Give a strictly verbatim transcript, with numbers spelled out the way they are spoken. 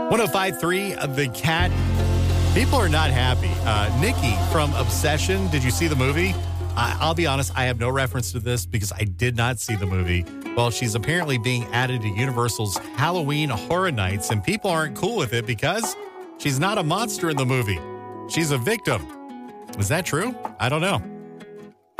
one oh five point three, The Cat. People are not happy. Uh, Nikki from Obsession, did you see the movie? I, I'll be honest, I have no reference to this because I did not see the movie. Well, she's apparently being added to Universal's Halloween Horror Nights, and people aren't cool with it because she's not a monster in the movie. She's a victim. Is that true? I don't know.